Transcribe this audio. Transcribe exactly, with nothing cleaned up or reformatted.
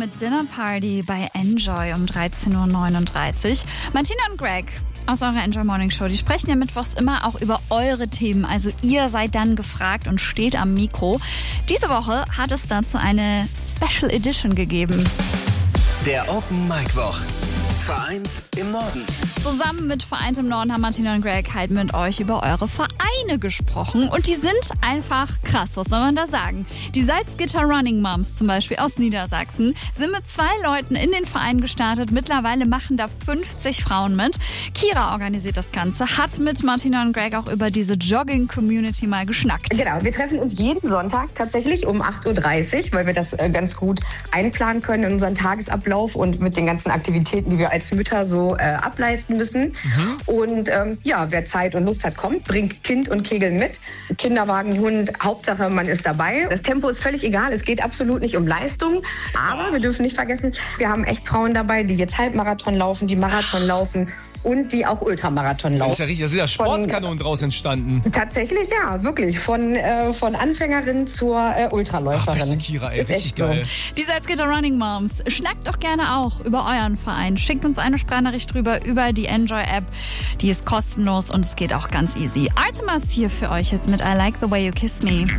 mit Dinner Party bei Enjoy um dreizehn Uhr neununddreißig. Martina und Greg aus eurer Enjoy Morning Show, die sprechen ja mittwochs immer auch über eure Themen. Also ihr seid dann gefragt und steht am Mikro. Diese Woche hat es dazu eine Special Edition gegeben. Der Open Mic Woch. Vereint im Norden. Zusammen mit Vereint im Norden haben Martina und Greg halt mit euch über eure Vereine gesprochen. Und die sind einfach krass, was soll man da sagen? Die Salzgitter Running Moms zum Beispiel aus Niedersachsen sind mit zwei Leuten in den Verein gestartet. Mittlerweile machen da fünfzig Frauen mit. Kira organisiert das Ganze, hat mit Martina und Greg auch über diese Jogging-Community mal geschnackt. Genau, wir treffen uns jeden Sonntag tatsächlich um acht Uhr dreißig, weil wir das ganz gut einplanen können in unseren Tagesablauf und mit den ganzen Aktivitäten, die wir als Mütter so äh, ableisten müssen. Mhm. Und ähm, ja, wer Zeit und Lust hat, kommt, bringt Kind und Kegel mit. Kinderwagen, Hund, Hauptsache man ist dabei. Das Tempo ist völlig egal, es geht absolut nicht um Leistung. Aber wir dürfen nicht vergessen, wir haben echt Frauen dabei, die jetzt Halbmarathon laufen, die Marathon laufen und die auch Ultramarathon laufen. Das ist ja richtig, da sind ja Sportskanonen draus entstanden. Tatsächlich, ja, wirklich. Von, äh, von Anfängerin zur äh, Ultraläuferin. Ach, beste Kira, ey, richtig geil. So. Die Salzgitter Running Moms, schnackt doch gerne auch über euren Verein. Schickt uns eine Sprachnachricht drüber über die Enjoy-App. Die ist kostenlos und es geht auch ganz easy. Artemis hier für euch jetzt mit I Like the Way You Kiss Me.